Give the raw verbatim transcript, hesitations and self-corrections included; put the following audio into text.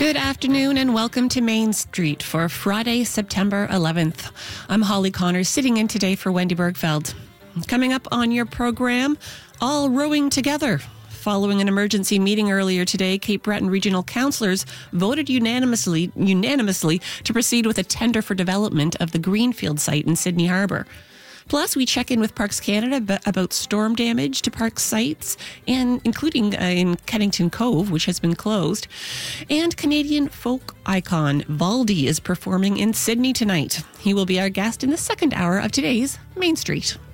Good afternoon and welcome to Main Street for Friday, September eleventh. I'm Holly Connors, sitting in today for Wendy Bergfeld. Coming up on your program, all rowing together. Following an emergency meeting earlier today, Cape Breton regional councillors voted unanimously unanimously to proceed with a tender for development of the Greenfield site in Sydney Harbour. Plus, we check in with Parks Canada about storm damage to park sites, and including uh, in Kennington Cove, which has been closed. And Canadian folk icon Valdy is performing in Sydney tonight. He will be our guest in the second hour of today's Main Street.